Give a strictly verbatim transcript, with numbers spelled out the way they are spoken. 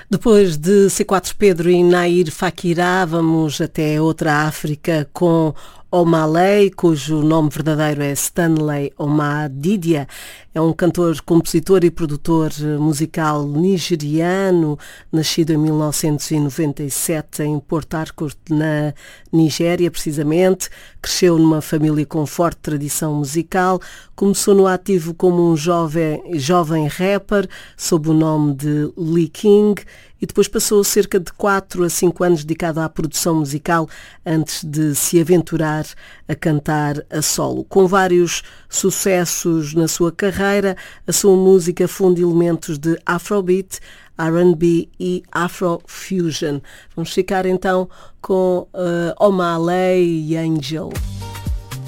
Depois de C quatro Pedro e Nair Fakirá, vamos até outra África com Omah Lay, cujo nome verdadeiro é Stanley Omah Didia. É um cantor, compositor e produtor musical nigeriano, nascido em mil novecentos e noventa e sete em Port Harcourt, na Nigéria, precisamente. Cresceu numa família com forte tradição musical. Começou no ativo como um jovem, jovem rapper, sob o nome de Lee King, e depois passou cerca de quatro a cinco anos dedicado à produção musical antes de se aventurar a cantar a solo. Com vários sucessos na sua carreira, a sua música funde elementos de Afrobeat, R and B e Afrofusion. Vamos ficar então com uh, Omah Lay e Angel.